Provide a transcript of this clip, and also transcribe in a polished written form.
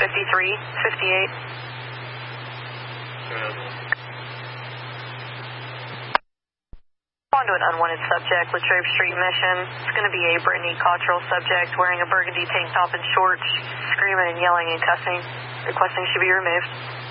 5358. On to an unwanted subject, Latrobe Street Mission. It's going to be a Brittany Cottrell subject wearing a burgundy tank top and shorts, screaming and yelling and cussing, requesting she be removed.